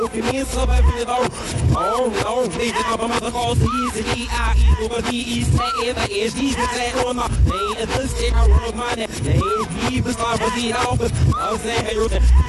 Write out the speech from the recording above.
Give me some of it, oh, they just come up call easy, I eat over the east, and the edge, he's that on my name, and the stick, I run my name, he was like, but the alpha, I was saying,